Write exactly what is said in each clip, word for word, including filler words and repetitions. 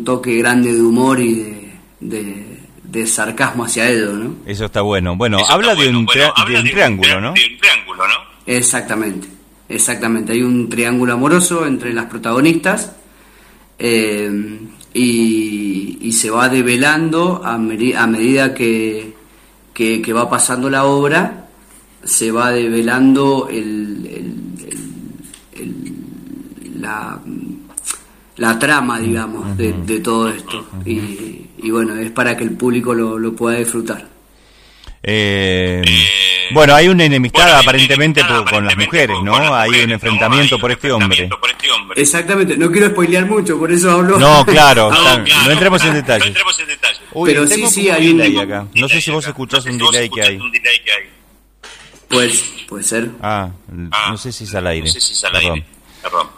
toque grande de humor y de, de, de sarcasmo hacia ello, ¿no? Eso está bueno. Bueno, Eso habla, está de, bueno. Un Bueno, tria- habla de un de triángulo, un ¿no? De un triángulo, ¿no? Exactamente, exactamente. Hay un triángulo amoroso entre las protagonistas eh, y, y se va develando a, meri- a medida que, que, que va pasando la obra, se va develando el, el, el, el, la, la trama, digamos, de, de todo esto. Y, y bueno, es para que el público lo, lo pueda disfrutar. Eh, bueno, hay una enemistad bueno, aparentemente, enemistad, por, con las mujeres, ¿no? Las hay mujeres, un enfrentamiento, ¿no? Hay por, un este enfrentamiento por este hombre. Exactamente, no quiero spoilear mucho, por eso hablo. No, claro, no, claro, claro, no entremos en detalles. No entremos en detalles. Uy, pero sí, sí, hay un delay acá. No sé si vos escuchás no un, sé si delay vos que hay. un delay que hay. Pues, puede ser. Ah, ah, no sé si es al aire. No sé si es al Perdón. aire. Perdón.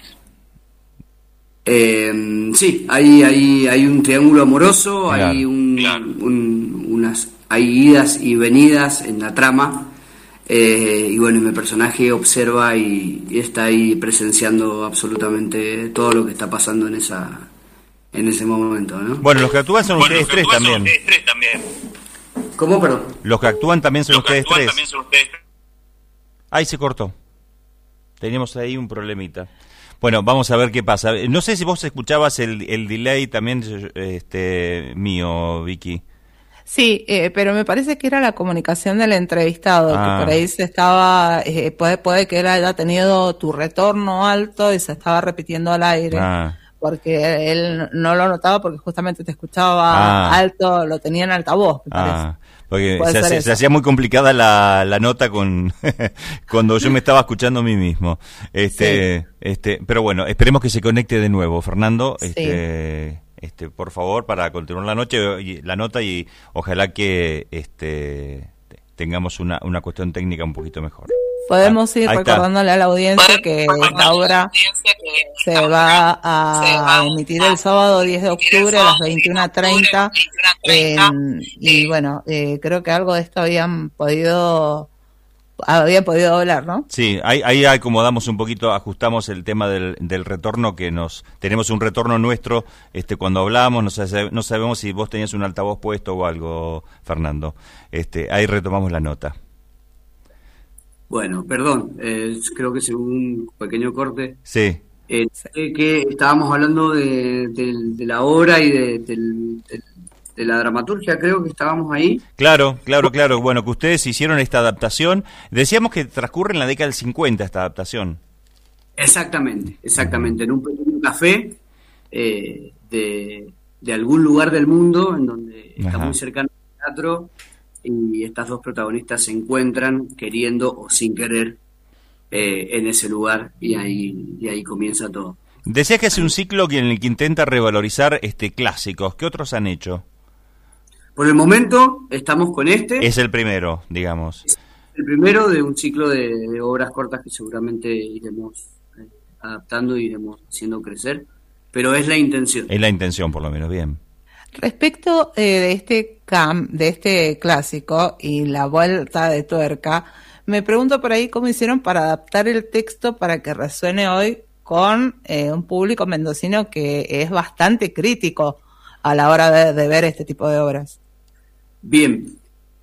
Eh, sí, hay, hay, hay un triángulo amoroso, claro. hay un, claro. un, unas, hay idas y venidas en la trama, eh, y bueno, mi personaje observa y, y está ahí presenciando absolutamente todo lo que está pasando en esa, en ese momento, ¿no? Bueno, los que actúan son bueno, ustedes tres también. Son ustedes tres también. ¿Cómo, perdón? Los que actúan también son los ustedes que actúan tres. También son ustedes tres. Ahí se cortó. Teníamos ahí un problemita. Bueno, vamos a ver qué pasa. No sé si vos escuchabas el, el delay también este mío, Vicky. Sí, eh, pero me parece que era la comunicación del entrevistado, ah. que por ahí se estaba, eh, puede, puede que él haya tenido tu retorno alto y se estaba repitiendo al aire. Ah. Porque él no lo notaba porque justamente te escuchaba ah. alto, lo tenía en altavoz, me parece. Ah. Porque se, hace, se hacía muy complicada la, la nota con cuando yo me estaba escuchando a mí mismo. Este, sí. este, pero bueno, esperemos que se conecte de nuevo, Fernando. Sí. Este, este, por favor, para continuar la noche, la nota y ojalá que este tengamos una, una cuestión técnica un poquito mejor. Podemos ir recordándole a la audiencia que esta obra se va a emitir el sábado diez de octubre a las veintiuna treinta. Eh, y bueno, eh, creo que algo de esto habían podido habían podido hablar, ¿no? Sí, ahí, ahí acomodamos un poquito, ajustamos el tema del, del retorno, que nos tenemos un retorno nuestro este cuando hablamos, no, sabe, no sabemos si vos tenías un altavoz puesto o algo, Fernando. Este, ahí retomamos la nota. Bueno, perdón, eh, creo que es un pequeño corte. Sí. Eh, sé que estábamos hablando de, de, de la obra y de, de, de, de la dramaturgia, creo que estábamos ahí. Claro, claro, claro. Bueno, que ustedes hicieron esta adaptación. Decíamos que transcurre en la década del cincuenta esta adaptación. Exactamente, exactamente. En un pequeño café eh, de, de algún lugar del mundo en donde Ajá. está muy cercano al teatro. Y estas dos protagonistas se encuentran queriendo o sin querer eh, en ese lugar y ahí y ahí comienza todo. Decías que es un ciclo en el que intenta revalorizar este clásicos. ¿Qué otros han hecho? Por el momento estamos con este. Es el primero, digamos. Es el primero de un ciclo de, de obras cortas que seguramente iremos eh, adaptando y iremos haciendo crecer, pero es la intención. Es la intención, por lo menos, bien. Respecto eh, de este cam, de este clásico y la vuelta de tuerca, me pregunto por ahí cómo hicieron para adaptar el texto para que resuene hoy con eh, un público mendocino que es bastante crítico a la hora de, de ver este tipo de obras. Bien,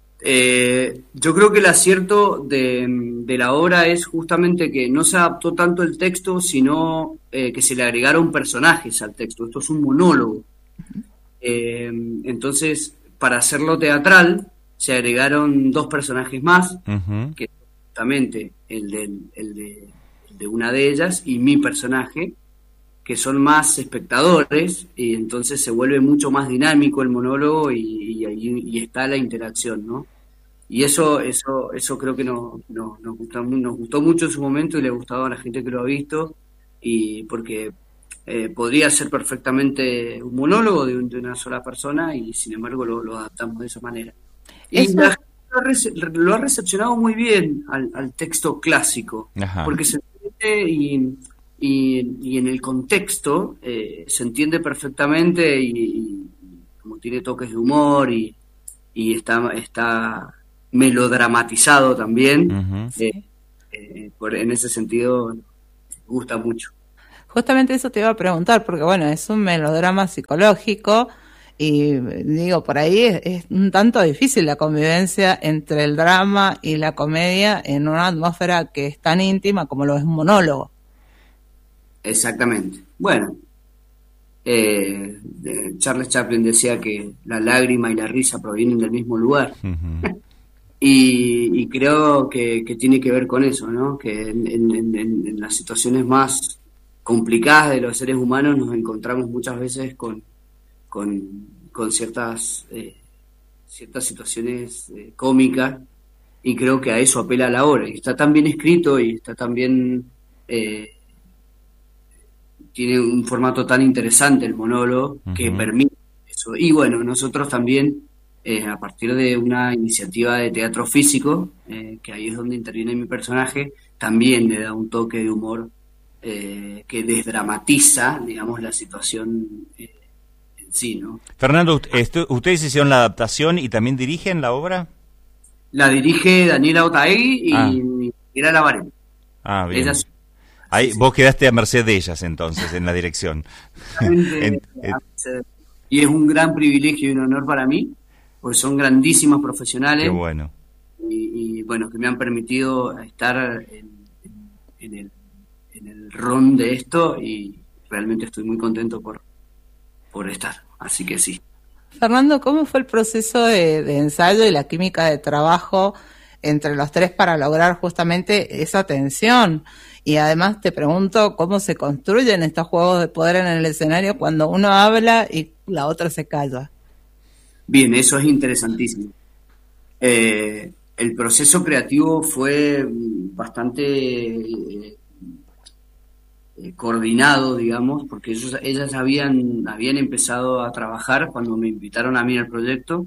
eh, yo creo que el acierto de, de la obra es justamente que no se adaptó tanto el texto, sino eh, que se le agregaron personajes al texto. Esto es un monólogo. Uh-huh. Eh, entonces, para hacerlo teatral, se agregaron dos personajes más, uh-huh. que justamente el de, el, de, el de una de ellas y mi personaje, que son más espectadores, y entonces se vuelve mucho más dinámico el monólogo y, y, y está la interacción, ¿no? Y eso eso eso creo que nos, nos, nos, gustó, nos gustó mucho en su momento y le ha gustado a la gente que lo ha visto, y porque Eh, podría ser perfectamente un monólogo de, un, de una sola persona y sin embargo lo, lo adaptamos de esa manera. Y Eso... la gente lo ha, rece- lo ha recepcionado muy bien al, al texto clásico, Ajá. porque se entiende y, y, y en el contexto eh, se entiende perfectamente y, y como tiene toques de humor y, y está, está melodramatizado también, uh-huh. eh, eh, por, en ese sentido gusta mucho. Justamente eso te iba a preguntar, porque bueno, es un melodrama psicológico y digo, por ahí es, es un tanto difícil la convivencia entre el drama y la comedia en una atmósfera que es tan íntima como lo es un monólogo. Exactamente. Bueno, eh, Charles Chaplin decía que la lágrima y la risa provienen del mismo lugar. Uh-huh. y, y creo que, que tiene que ver con eso, ¿no? Que en, en, en, en las situaciones más complicadas de los seres humanos nos encontramos muchas veces con, con, con ciertas, eh, ciertas situaciones eh, cómicas, y creo que a eso apela la obra. Y está tan bien escrito y está tan bien... Eh, tiene un formato tan interesante el monólogo, uh-huh, que permite eso. Y bueno, nosotros también, eh, a partir de una iniciativa de teatro físico, eh, que ahí es donde interviene mi personaje, también le da un toque de humor eh, que desdramatiza, digamos, la situación eh, en sí, ¿no? Fernando, esto, ¿ustedes hicieron la adaptación y también dirigen la obra? La dirige Daniela Otaegui y ah. Miguel Alabarén. Ah, bien. Ellas, Ahí, vos quedaste a merced de ellas entonces en la dirección. en, en... Y es un gran privilegio y un honor para mí, porque son grandísimos profesionales. Qué bueno. Y, y bueno, que me han permitido estar en, en, en, el, en el ron de esto, y realmente estoy muy contento por, por estar. Así que sí. Fernando, ¿cómo fue el proceso de, de ensayo y la química de trabajo entre los tres para lograr justamente esa tensión? Y además te pregunto cómo se construyen estos juegos de poder en el escenario cuando uno habla y la otra se calla. Bien, eso es interesantísimo. Eh, el proceso creativo fue bastante eh, eh, coordinado, digamos, porque ellos, ellas habían, habían empezado a trabajar cuando me invitaron a mí al proyecto,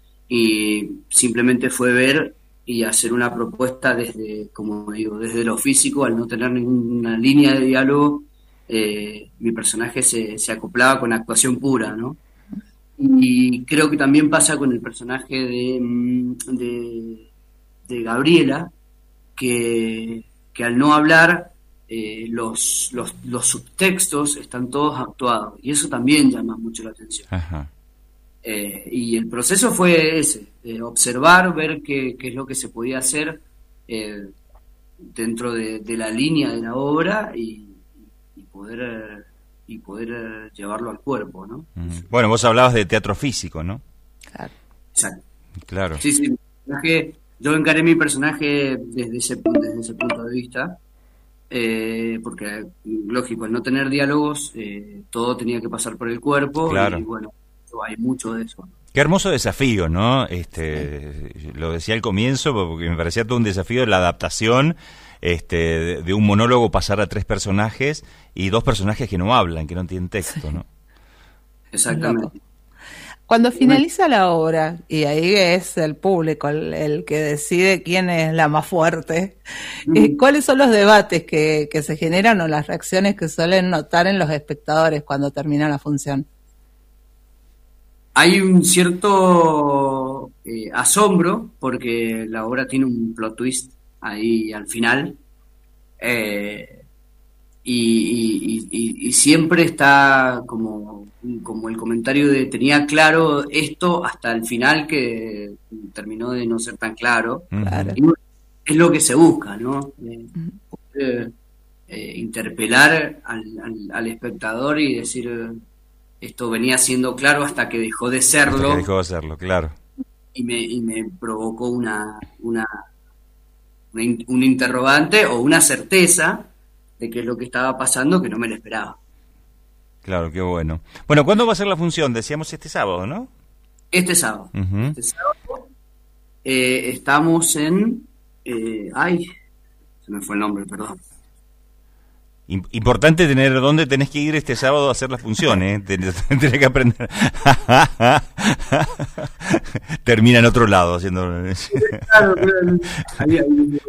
y simplemente fue ver y hacer una propuesta desde, como digo, desde lo físico. Al no tener ninguna línea de diálogo, eh, mi personaje se, se acoplaba con actuación pura, ¿no? Y creo que también pasa con el personaje de, de, de Gabriela, que, que al no hablar, eh, los, los, los subtextos están todos actuados, y eso también llama mucho la atención. Ajá. Eh, y el proceso fue ese, eh, observar, ver qué, qué es lo que se podía hacer eh, dentro de, de la línea de la obra, y, y poder y poder llevarlo al cuerpo, ¿no? Mm. Bueno, vos hablabas de teatro físico, ¿no? Claro. Exacto. Claro. Sí, sí. Mi personaje, yo encaré mi personaje desde ese, desde ese punto de vista, eh, porque, lógico, al no tener diálogos, eh, todo tenía que pasar por el cuerpo. Claro. Y bueno, hay mucho de eso. Qué hermoso desafío, ¿no? Este, sí. Lo decía al comienzo porque me parecía todo un desafío la adaptación, este, de, de un monólogo pasar a tres personajes y dos personajes que no hablan, que no tienen texto, ¿no? Exactamente. Cuando finaliza la obra, y ahí es el público el, el que decide quién es la más fuerte, mm. ¿cuáles son los debates que, que se generan o las reacciones que suelen notar en los espectadores cuando termina la función? Hay un cierto eh, asombro, porque la obra tiene un plot twist ahí al final, eh, y, y, y, y siempre está como, como el comentario de tenía claro esto hasta el final, que terminó de no ser tan claro. Claro. Y es lo que se busca, ¿no? Eh, poder, eh, interpelar al, al, al espectador y decir... Esto venía siendo claro hasta que dejó de serlo. Hasta que dejó de serlo, claro. Y me, y me provocó una, una, una, un interrogante o una certeza de qué es lo que estaba pasando, que no me lo esperaba. Claro, qué bueno. Bueno, ¿cuándo va a ser la función? Decíamos este sábado, ¿no? Este sábado. Uh-huh. Este sábado eh, estamos en... Eh, ay, se me fue el nombre, perdón. Importante tener dónde tenés que ir este sábado a hacer la función, ¿eh? Tenés, tenés que aprender. Termina en otro lado haciendo... Claro, claro.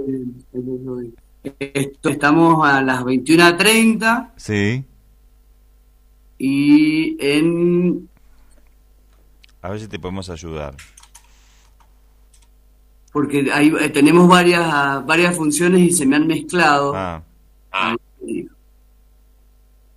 Esto, estamos a las veintiuna treinta. Sí. Y en... A ver si te podemos ayudar. Porque hay, tenemos varias varias funciones y se me han mezclado. Ah. Ah.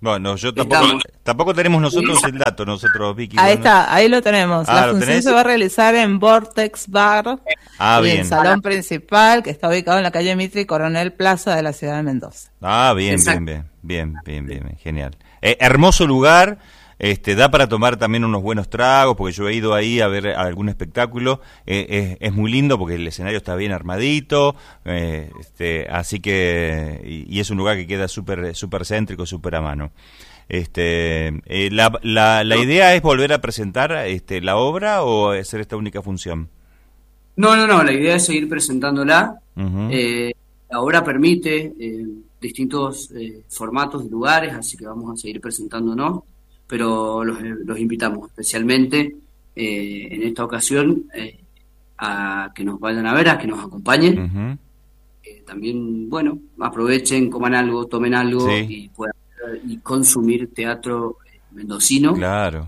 Bueno, yo tampoco, tampoco tenemos nosotros el dato, nosotros, Vicky. Ahí bueno. está, ahí lo tenemos. Ah, la ¿lo función tenés? se va a realizar en Vortex Bar, Ah, y bien. el salón principal, que está ubicado en la calle Mitre y Coronel Plaza de la ciudad de Mendoza. Ah, bien, bien, bien, bien, bien, bien, bien, genial. Eh, hermoso lugar. Este, da para tomar también unos buenos tragos, porque yo he ido ahí a ver algún espectáculo, eh, es, es muy lindo porque el escenario está bien armadito, eh, este, así que, y, y es un lugar que queda súper súper céntrico, súper a mano. Este, eh, la, la, la idea es volver a presentar este, la obra o hacer esta única función. No, no, no, la idea es seguir presentándola. Uh-huh. Eh, la obra permite eh, distintos eh, formatos y lugares, así que vamos a seguir presentándonos. Pero los, los invitamos especialmente eh, en esta ocasión eh, a que nos vayan a ver, a que nos acompañen. Uh-huh. Eh, también, bueno, aprovechen, coman algo, tomen algo Sí. y puedan y consumir teatro eh, mendocino. Claro.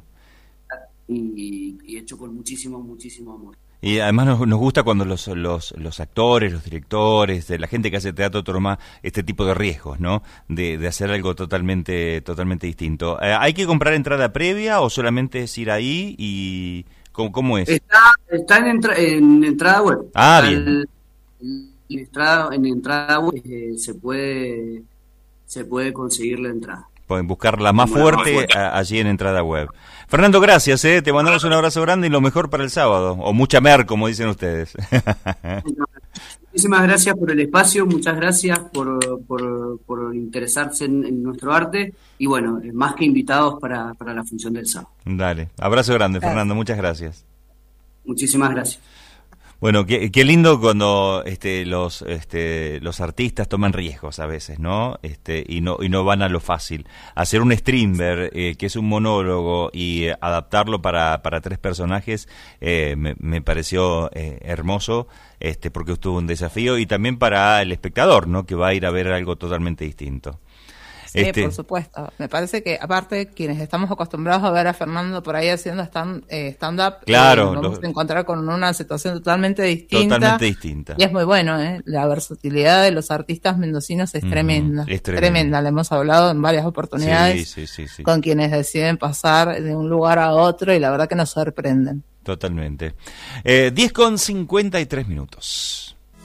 Y, y hecho con muchísimo, muchísimo amor. Y además nos, nos gusta cuando los, los, los actores, los directores, la gente que hace teatro toma este tipo de riesgos, ¿no? De, de hacer algo totalmente totalmente distinto. Eh, ¿Hay que comprar entrada previa o solamente es ir ahí y cómo, cómo es? Está, está en, entra, en entrada web. Ah, Está bien. el- en, entrada, en entrada web eh, se puede se puede conseguir la entrada. Pueden buscarla más Como la más fuerte fuerte. a- allí en entrada web. Fernando, gracias, ¿eh? Te mandamos un abrazo grande y lo mejor para el sábado. O mucha mer, como dicen ustedes. Muchísimas gracias por el espacio, muchas gracias por, por, por interesarse en, en nuestro arte y bueno, más que invitados para, para la función del sábado. Dale, abrazo grande, Gracias. Fernando, muchas gracias. Muchísimas gracias. Bueno, qué, qué lindo cuando este, los este, los artistas toman riesgos a veces, ¿no? Este, y no y no van a lo fácil. Hacer un Strindberg, eh, que es un monólogo, y eh, adaptarlo para, para tres personajes, eh, me, me pareció eh, hermoso, este, porque estuvo un desafío, y también para el espectador, ¿no? Que va a ir a ver algo totalmente distinto. Sí, Este- por supuesto. Me parece que, aparte, quienes estamos acostumbrados a ver a Fernando por ahí haciendo stand, eh, stand-up, Claro, eh, vamos lo- a encontrar con una situación totalmente distinta. Totalmente distinta. Y es muy bueno, ¿eh? La versatilidad de los artistas mendocinos es Ujú, tremenda. es tremenda. tremenda. La hemos hablado en varias oportunidades Sí, sí, sí, sí. con quienes deciden pasar de un lugar a otro y la verdad que nos sorprenden. Totalmente. Eh, diez con cincuenta y tres minutos.